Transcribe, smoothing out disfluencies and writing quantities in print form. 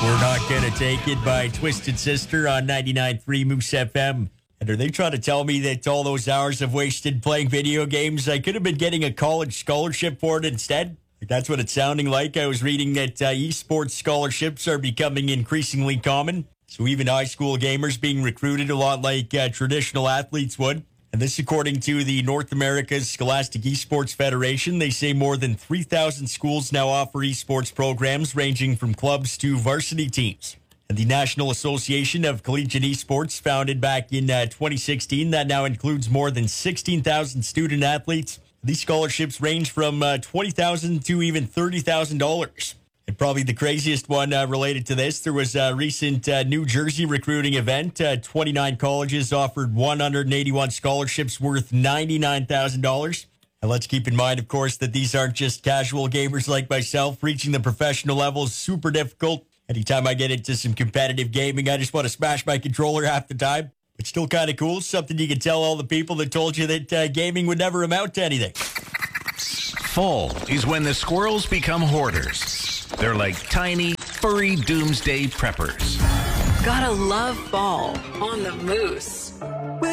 We're Not Gonna Take It by Twisted Sister on 99.3 Moose FM. And are they trying to tell me that all those hours I've wasted playing video games, I could have been getting a college scholarship for it instead? That's what it's sounding like. I was reading that esports scholarships are becoming increasingly common. So even high school gamers being recruited a lot like traditional athletes would. And this according to the North America's Scholastic Esports Federation. They say more than 3,000 schools now offer esports programs ranging from clubs to varsity teams. And the National Association of Collegiate Esports, founded back in 2016, that now includes more than 16,000 student athletes. These scholarships range from $20,000 to even $30,000. And probably the craziest one related to this, there was a recent New Jersey recruiting event. 29 colleges offered 181 scholarships worth $99,000. And let's keep in mind, of course, that these aren't just casual gamers like myself. Reaching the professional level is super difficult. Anytime I get into some competitive gaming, I just want to smash my controller half the time. But still kind of cool. Something you can tell all the people that told you that gaming would never amount to anything. Fall is when the squirrels become hoarders. They're like tiny, furry doomsday preppers. Gotta love fall on the Moose.